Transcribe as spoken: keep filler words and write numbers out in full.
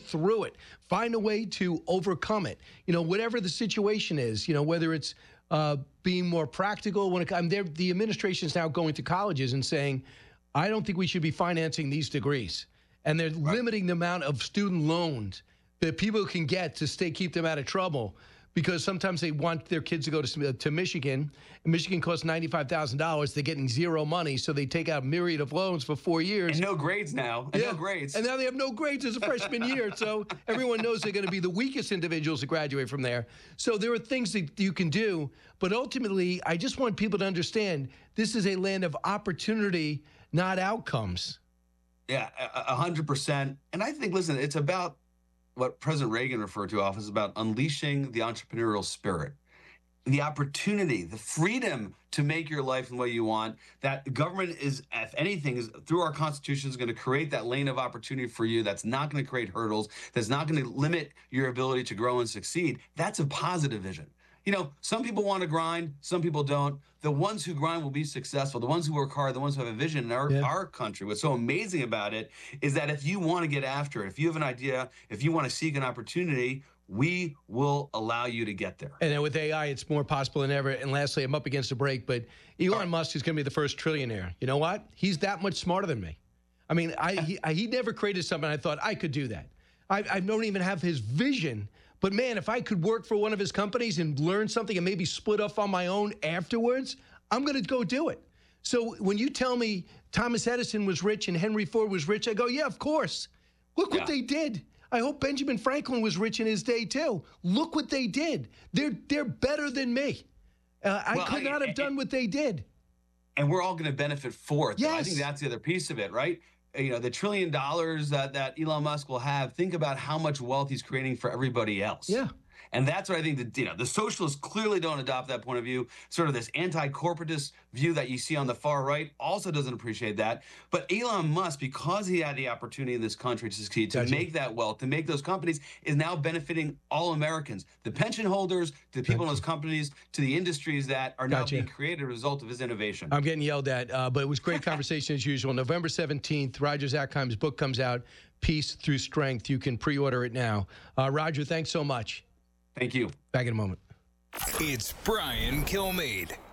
through it. Find a way to overcome it. You know, whatever the situation is, you know, whether it's uh, being more practical. When it, I mean, the administration is now going to colleges and saying, I don't think we should be financing these degrees. And they're right. limiting the amount of student loans that people can get to stay keep them out of trouble. Because sometimes they want their kids to go to, to Michigan, and Michigan costs ninety-five thousand dollars. They're getting zero money, so they take out a myriad of loans for four years. And no grades now. And yeah. no grades. And now they have no grades as a freshman year, so everyone knows they're going to be the weakest individuals to graduate from there. So there are things that you can do, but ultimately, I just want people to understand this is a land of opportunity, not outcomes. Yeah, a hundred percent. And I think, listen, it's about what President Reagan referred to often as about unleashing the entrepreneurial spirit, the opportunity, the freedom to make your life the way you want. That government is, if anything, is through our Constitution is going to create that lane of opportunity for you. That's not going to create hurdles. That's not going to limit your ability to grow and succeed. That's a positive vision. You know, some people want to grind, some people don't. The ones who grind will be successful. The ones who work hard, the ones who have a vision in our, yeah. our country. What's so amazing about it is that if you want to get after it, if you have an idea, if you want to seek an opportunity, we will allow you to get there. And then with A I, it's more possible than ever. And lastly, I'm up against the break, but Elon right. Musk is going to be the first trillionaire. You know what? He's that much smarter than me. I mean, I he, I, he never created something I thought I could do that. I, I don't even have his vision. But, man, if I could work for one of his companies and learn something and maybe split off on my own afterwards, I'm going to go do it. So when you tell me Thomas Edison was rich and Henry Ford was rich, I go, yeah, of course. Look yeah. what they did. I hope Benjamin Franklin was rich in his day, too. Look what they did. They're they're better than me. Uh, I well, could not I, have done what they did. And we're all going to benefit for it. Yes. I think that's the other piece of it, right? You know, the trillion dollars that, that Elon Musk will have, think about how much wealth he's creating for everybody else. Yeah. And that's what I think that, you know, the socialists clearly don't adopt that point of view. Sort of this anti-corporatist view that you see on the far right also doesn't appreciate that. But Elon Musk, because he had the opportunity in this country to succeed, to gotcha. make that wealth, to make those companies, is now benefiting all Americans, the pension holders, to the people gotcha. in those companies, to the industries that are now gotcha. being created as a result of his innovation. I'm getting yelled at, uh, but it was great conversation as usual. November seventeenth, Roger Zakheim's book comes out, Peace Through Strength. You can pre-order it now. Uh, Roger, thanks so much. Thank you. Back in a moment. It's Brian Kilmeade.